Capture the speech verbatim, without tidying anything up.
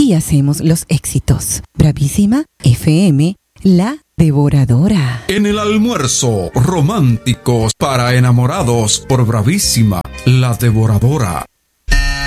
Así hacemos los éxitos. Bravísima F M, la devoradora. En el almuerzo, románticos para enamorados por Bravísima, la devoradora.